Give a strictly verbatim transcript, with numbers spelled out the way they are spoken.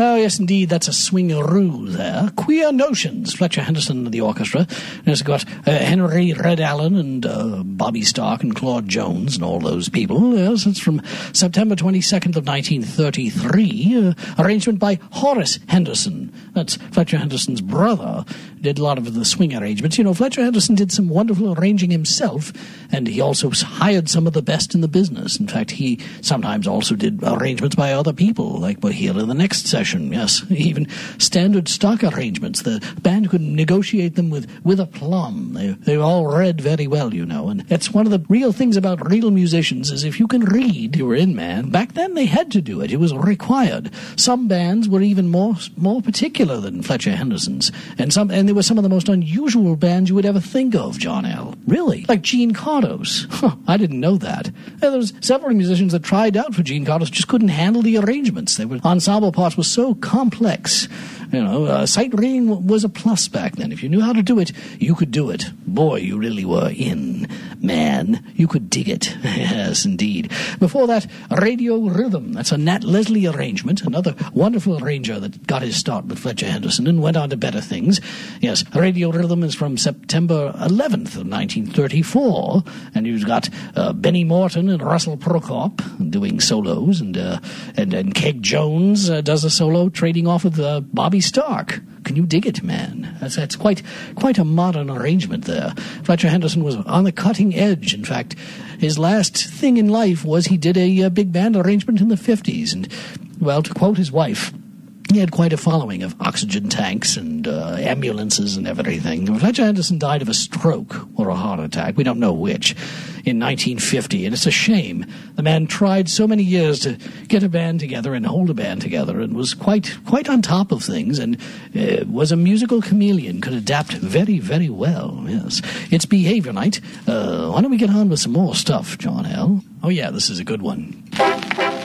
Oh, yes, indeed, that's a swingaroo there. Queer Notions, Fletcher Henderson and the orchestra. It's got uh, Henry Red Allen and uh, Bobby Stark and Claude Jones and all those people. Yes, it's from September twenty-second of nineteen thirty-three. Uh, arrangement by Horace Henderson. That's Fletcher Henderson's brother. Did a lot of the swing arrangements. You know, Fletcher Henderson did some wonderful arranging himself, and he also hired some of the best in the business. In fact, he sometimes also did arrangements by other people, like we're here in the next session. Yes, even standard stock arrangements. The band could negotiate them with, with aplomb. They, they all read very well, you know, and it's one of the real things about real musicians is if you can read, you were in, man. Back then they had to do it. It was required. Some bands were even more more particular than Fletcher Henderson's, and some and they were some of the most unusual bands you would ever think of, John L. Really? Like Gene Cardos. Huh, I didn't know that. And there was several musicians that tried out for Gene Cardos, just couldn't handle the arrangements. They were ensemble parts were so complex. You know, uh, sight reading was a plus back then. If you knew how to do it, you could do it. Boy, you really were in, man. You could dig it. Yes, indeed. Before that, Radio Rhythm. That's a Nat Leslie arrangement, another wonderful arranger that got his start with Fletcher Henderson and went on to better things. Yes, Radio Rhythm is from September eleventh of nineteen thirty-four, and you've got uh, Benny Morton and Russell Prokop doing solos, and uh, and, and Keg Jones uh, does a solo trading off with uh, Bobby Stark. Can you dig it, man? That's, that's quite quite a modern arrangement there. Fletcher Henderson was on the cutting edge. In fact, his last thing in life was he did a, a big band arrangement in the fifties. And, well, to quote his wife, he had quite a following of oxygen tanks and uh, ambulances and everything. Fletcher Henderson died of a stroke or a heart attack. We don't know which. In nineteen fifty, and it's a shame. The man tried so many years to get a band together and hold a band together and was quite quite on top of things and uh, was a musical chameleon, could adapt very, very well, yes. It's Behavior Night. Uh, why don't we get on with some more stuff, John L.? Oh, yeah, this is a good one.